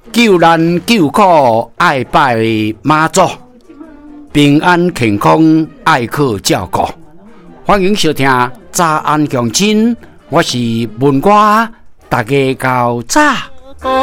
救难救苦爱拜妈祖，平安健康爱去照顾。欢迎收听早安乡亲，我是文哥，大家到早。